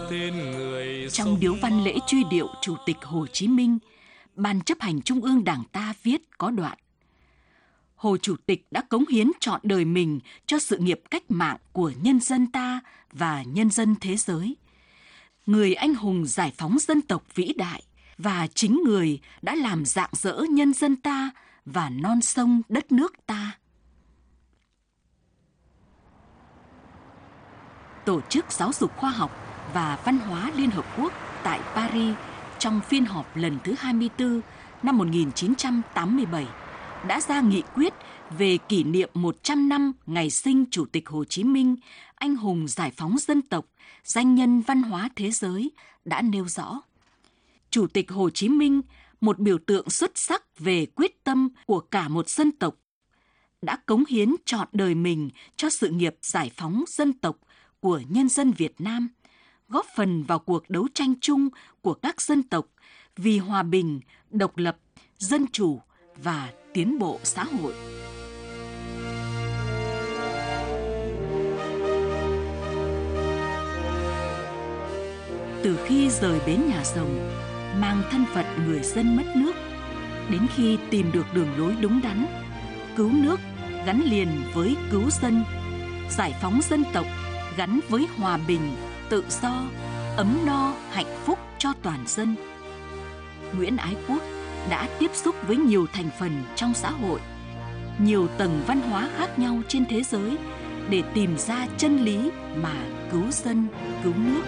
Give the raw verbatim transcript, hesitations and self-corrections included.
tên người. Trong điếu văn lễ truy điệu Chủ tịch Hồ Chí Minh, Ban chấp hành Trung ương Đảng ta viết có đoạn: Hồ Chủ tịch đã cống hiến trọn đời mình cho sự nghiệp cách mạng của nhân dân ta và nhân dân thế giới. Người anh hùng giải phóng dân tộc vĩ đại, và chính người đã làm rạng rỡ nhân dân ta và non sông đất nước ta. Tổ chức Giáo dục Khoa học và Văn hóa Liên Hợp Quốc tại Paris trong phiên họp lần thứ hai mươi tư năm một nghìn chín trăm tám mươi bảy đã ra nghị quyết về kỷ niệm một trăm năm ngày sinh Chủ tịch Hồ Chí Minh, anh hùng giải phóng dân tộc, danh nhân văn hóa thế giới, đã nêu rõ: Chủ tịch Hồ Chí Minh, một biểu tượng xuất sắc về quyết tâm của cả một dân tộc, đã cống hiến trọn đời mình cho sự nghiệp giải phóng dân tộc của nhân dân Việt Nam, góp phần vào cuộc đấu tranh chung của các dân tộc vì hòa bình, độc lập, dân chủ và tiến bộ xã hội. Từ khi rời bến Nhà Rồng, mang thân phận người dân mất nước, đến khi tìm được đường lối đúng đắn, cứu nước gắn liền với cứu dân, giải phóng dân tộc gắn với hòa bình, tự do, ấm no, hạnh phúc cho toàn dân, Nguyễn Ái Quốc đã tiếp xúc với nhiều thành phần trong xã hội, nhiều tầng văn hóa khác nhau trên thế giới để tìm ra chân lý mà cứu dân, cứu nước.